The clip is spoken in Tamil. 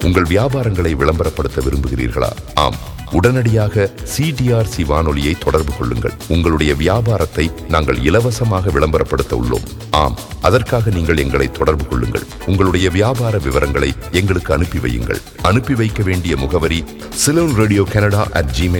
உங்கள் வியாபாரங்களை விளம்பரப்படுத்த விரும்புகிறீர்களா? ஆம், உடனடியாக CTRC வானொலியை தொடர்பு கொள்ளுங்கள். உங்களுடைய வியாபாரத்தை நாங்கள் இலவசமாக விளம்பரப்படுத்த உள்ளோம். ஆம், அதற்காக நீங்கள் எங்களை தொடர்பு கொள்ளுங்கள். உங்களுடைய வியாபார விவரங்களை எங்களுக்கு அனுப்பி வையுங்கள். அனுப்பி வைக்க வேண்டிய முகவரி ceylon radio canada@gmail